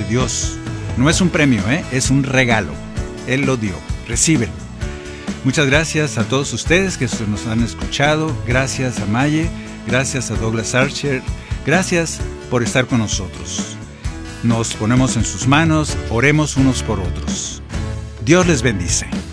Dios. No es un premio, es un regalo. Él lo dio. Recíbelo. Muchas gracias a todos ustedes que nos han escuchado. Gracias a Maye. Gracias a Douglas Archer. Gracias por estar con nosotros. Nos ponemos en sus manos. Oremos unos por otros. Dios les bendice.